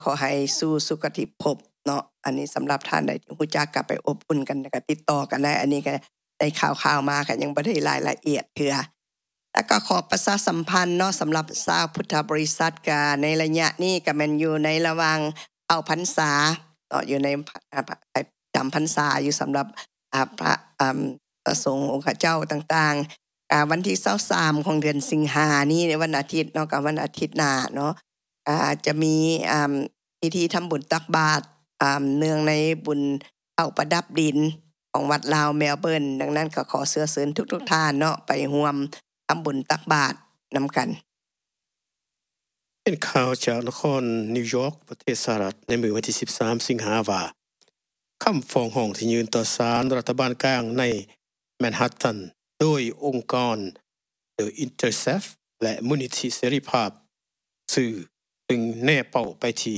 ขอให้สู่สุคติภพเนาะอันนี้สำหรับท่านใดที่รู้จักก็ไปอบอุ่นกันก็ติดต่อกันได้อันนี้ก็ได้ข่าวๆมาก็ยังบ่ได้รายละเอียดเทื่อแล้วก็ขอประชาสัมพันธ์เนาะสำหรับชาวพุทธบริษัทก็ในระยะนี้ก็แม่นอยู่ในระหว่างเอาพรรษาเนาะอยู่ในจำพรรษาอยู่สำหรับพระสงฆ์องค์เจ้าต่างๆวันที่23ของเดือนสิงหานี้ในวันอาทิตย์เนาะกับวันอาทิตย์หน้าเนาะจะมีพิธีทำบุญตักบาตรเนื่องในบุญเอาประดับดินของวัดลาวเมลเบิร์นดังนั้นก็ขอเชิญทุกท่านเนาะไปร่วมทำบุญตักบาตรนำกันเป็นข่าวจากนครนิวยอร์กประเทศสหรัฐในมื้อวันที่13สิงหาคมคำฟ้องร้องที่ยื่นต่อศาลรัฐบาลกลางในแมนฮัตตันโดยองค์กร The Intercept และมูลนิธิเสรีภาพสื่อซึ่งแนบเป้าไปที่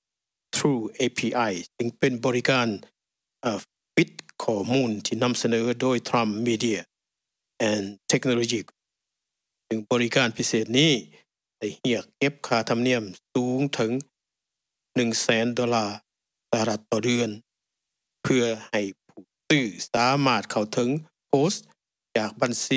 True API ซึ่งเป็นบริการปิดข้อมูลที่นำเสนอโดย Trump Media and Technology ซึ่งบริการพิเศษนี้ได้เรียกเก็บค่าธรรมเนียมสูงถึง $100,000 สหรัฐต่อเดือนเพื่อให้ผู้ซื้อสามารถเข้าถึงโพสต์จากบัญชี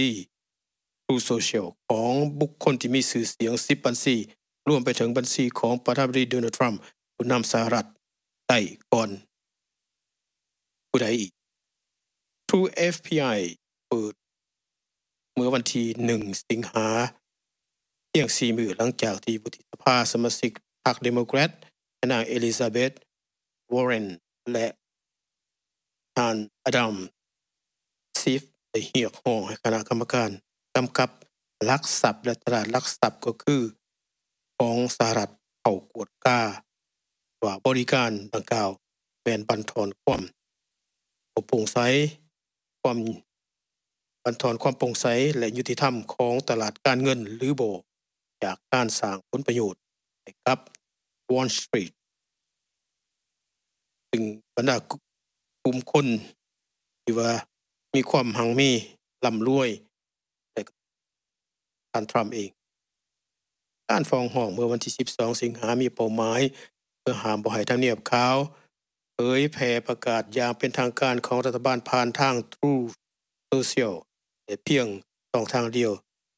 True Social ของบุคคลที่มีชื่อเสียง10บัญชีรวมไปถึงบัญชีของประธานาธิบดีโดนัลด์ทรัมป์ผู้นำสหรัฐได้ก่อนผู้ใดอีก True API เปิดเมื่อวันที่1สิงหาเพียง4มื้อหลังจากที่วุฒิสภาสมาชิกพรรคเดโมแครตนางเอลิซาเบธวอร์เรนและท่านอดัมซีฟได้เรียกร้องให้คณะกรรมการกำกับหลักทรัพย์และตลาดหลักทรัพย์ก็คือของสหรัฐเข้ากวดกาว่าบริการดังกล่าวแม่นบั่นทอนความโปร่งใสความบั่นทอนความโปร่งใสและยุติธรรมของตลาดการเงินหรือบ่จากการสร้างผลประโยชน์ให้กับ Wall Street ซึ่งบรรดากลุ่มคนที่ว่ามีความหังมีร่ำรวยแต่ท่านทรัมป์เองการฟ้องร้องเมื่อวันที่12สิงหามีเป้าหมายเพื่อห้ามบ่ให้ทำเนียบขาวเผยแพร่ประกาศอย่างเป็นทางการของรัฐบาลผ่านทาง True Social แต่เพียงช่องทางเดียว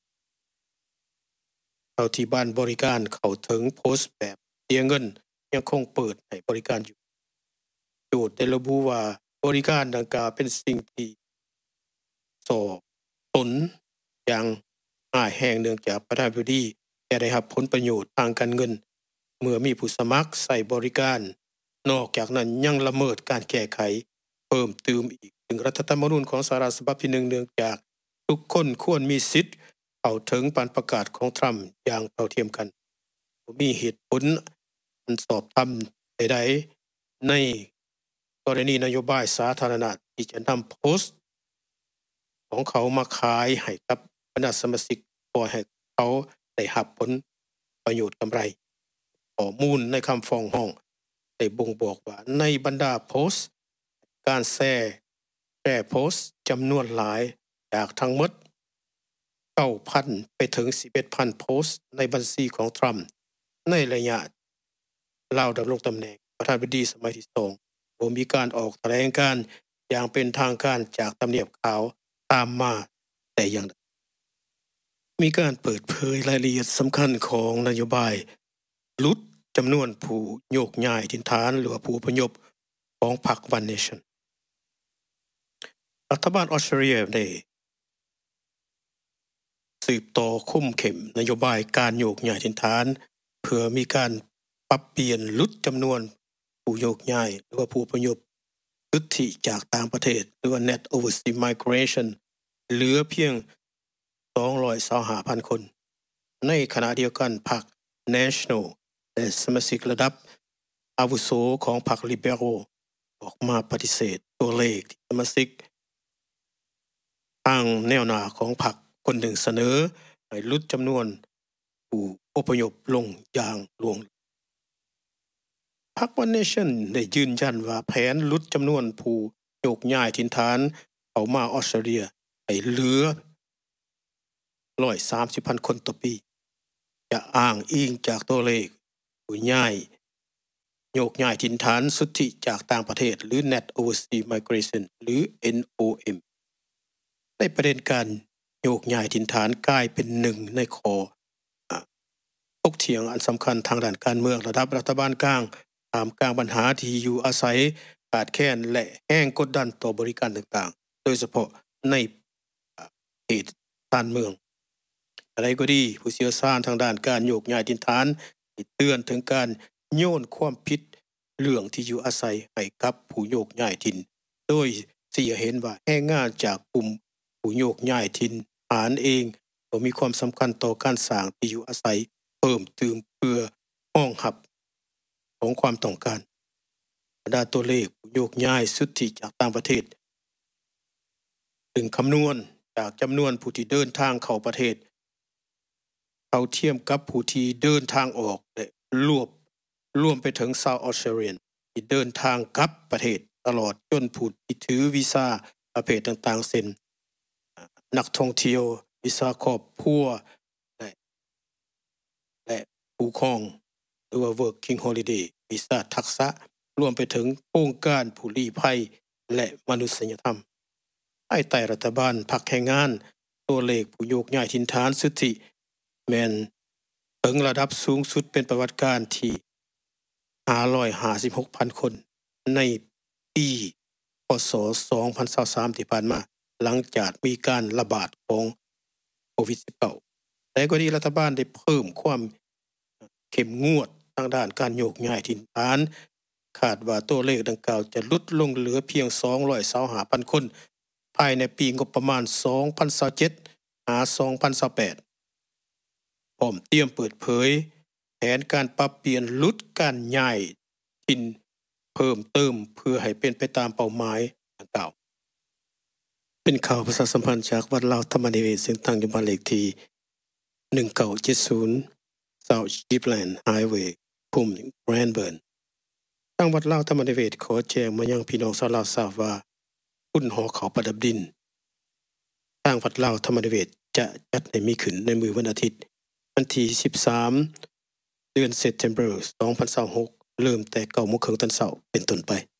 เท่าที่บ้านบริการเข้าถึงโพสต์แบบเสียเงินยังคงเปิดให้บริการอยู่โจทย์ได้ระบุว่าบริการดังกล่าวเป็นสิ่งที่ส่อตนอย่างง่ายแห่งเนื่องจากประธานาธิบดีจะได้รับผลประโยชน์ทางการเงินเมื่อมีผู้สมัครใส่บริการนอกจากนั้นยังละเมิดการแก้ไขเพิ่มเติมอีกถึงรัฐธรรมนูญของสหรัฐฉบับที่1เนื่องจากทุกคนควรมีสิทธิ์เข้าถึงการประกาศของทรัมป์อย่างเท่าเทียมกันบ่มีเหตุผลอันสอบธรรมใดๆในกรณีนโยบายสาธารณะที่จะนำโพสต์ของเขามาขายให้กับบรรดาสมาชิกเพื่อให้เขาได้รับผลประโยชน์กำไรข้อมูลในคำฟ้องร้องได้บ่งบอกว่าในบรรดาโพสต์การแชร์โพสต์จำนวนหลายจากทั้งหมด 9,000 ไปถึง 11,000 โพสต์ในบัญชีของทรัมป์ในระยะลาวดำรงตำแหน่งประธานาธิบดีสมัยที่2บ่มีการออกแถลงการณ์อย่างเป็นทางการจากทำเนียบขาวตามมาแต่อย่างใดมีการเปิดเผยรายละเอียดสำคัญของนโยบายลดจำนวนผู้โยกย้ายถิ่นฐานหรือว่าผู้อพยพของพรรค One Nation รัฐบาลออสเตรเลียได้สืบต่อคุมเข้มนโยบายการโยกย้ายถิ่นฐานเพื่อมีการปรับเปลี่ยนลดจำนวนผู้โยกย้ายหรือว่าผู้อพยพสิทธิจากต่างประเทศหรือว่า Net Overseas Migration เหลือเพียง 225,000 คนในขณะเดียวกันพรรค National และสมาชิกระดับอาวุโสของพรรค Liberal ออกมาปฏิเสธตัวเลขที่สมาชิกทางแนวหน้าของพรรคคนหนึ่งเสนอให้ลดจำนวนผู้อพยพลงอย่างรวดเร็วพรรค One Nation ได้ยืนยันว่าแผนลดจำนวนผู้โยกย้ายถิ่นฐานเข้ามาออสเตรเลียให้เหลือ 130,000 คนต่อปีจะอ้างอิงจากตัวเลขผู้ย้ายโยกย้ายถิ่นฐานสุทธิจากต่างประเทศหรือ Net Overseas Migration หรือ NOM ในประเด็นการโยกย้ายถิ่นฐานกลายเป็นหนึ่งในข้อถกเถียงอันสำคัญทางด้านการเมืองระดับรัฐบาลกลางท่ามกลางปัญหาที่อยู่อาศัยขาดแคลนและแห้งกดดันต่อบริการต่างๆโดยเฉพาะในเขตชานเมืองอะไรก็ดีผู้เชี่ยวชาญทางด้านการโยกย้ายถิ่นฐานเตือนถึงการโยนความผิดเรื่องที่อยู่อาศัยให้กับผู้โยกย้ายถิ่นโดยที่เห็นว่าแรงงานจากกลุ่มผู้โยกย้ายถิ่นฐานเองก็มีความสำคัญต่อการสร้างที่อยู่อาศัยเพิ่มเติมเพื่อรองรับของความต้องการด้านตัวเลขผู้โยกย้ายสุทธิจากต่างประเทศถึงคำนวณจากจำนวนผู้ที่เดินทางเข้าประเทศเท่าเทียมกับผู้ที่เดินทางออกและรวมไปถึงชาวออสเตรเลียที่เดินทางกลับประเทศตลอดจนผู้ที่ถือวีซ่าประเภทต่างๆเช่นนักท่องเที่ยววีซ่าครอบครัวและผู้ครองหรือว่า working holiday วีซ่าทักษะรวมไปถึงโครงการผู้ลี้ภัยและมนุษยธรรมภายใต้รัฐบาลพรรคแรงงานตัวเลขผู้โยกย้ายถิ่นฐานสุทธิแม้นถึงระดับสูงสุดเป็นประวัติการที่ 556,000 คนในปีพ.ศ. 2023ที่ผ่านมาหลังจากมีการระบาดของโควิด -19 แต่ก็ดีรัฐบาลได้เพิ่มความเข้มงวดทางด้านการโยกย้ายถิ่นฐานคาดว่าตัวเลขดังกล่าวจะลดลงเหลือเพียง 225,000 คนภายในปีงบประมาณ 2027 2028พร้อมเตรียมเปิดเผยแผนการปรับเปลี่ยนลดการย้ายถิ่นเพิ่มเติมเพื่อให้เป็นไปตามเป้าหมายดังกล่าวเป็นข่าวประชาสัมพันธ์จากวัดลาวธรรมนิเวศซึ่งตั้งอยู่บ้านเลขที่1970 South Sheepland Highway พุ่ม Cranbourne ทางวัดลาวธรรมนิเวศขอแจ้งมายังพี่น้องชาวลาวทราบว่าบุญหอเขาประดับดินทางวัดลาวธรรมนิเวศจะจัดให้มีขึ้นในมื้อวันอาทิตย์วันที่13เดือน September 2026เริ่มแต่ 9:30 น.เป็นต้นไป